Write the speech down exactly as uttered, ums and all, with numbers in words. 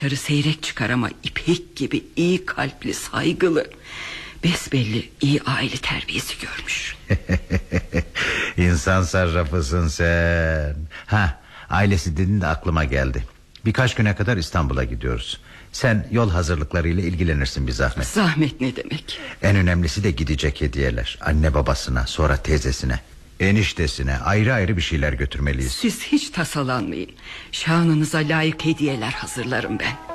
Karı seyrek çıkar ama ipek gibi iyi kalpli, saygılı. Besbelli iyi aile terbiyesi görmüş. İnsan sarrafısın sen. Ha, ailesi dedin de aklıma geldi. Birkaç güne kadar İstanbul'a gidiyoruz. Sen yol hazırlıklarıyla ilgilenirsin bir zahmet. Zahmet ne demek? En önemlisi de gidecek hediyeler. Anne babasına, sonra teyzesine, eniştesine ayrı ayrı bir şeyler götürmeliyiz. Siz hiç tasalanmayın. Şanınıza layık hediyeler hazırlarım ben.